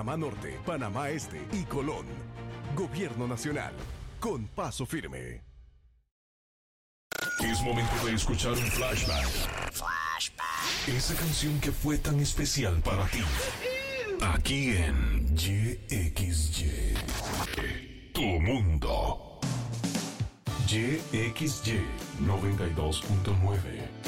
Panamá Norte, Panamá Este y Colón. Gobierno Nacional. Con paso firme. Es momento de escuchar un flashback. Esa canción que fue tan especial para ti. Aquí en YXY. Tu mundo. YXY 92.9.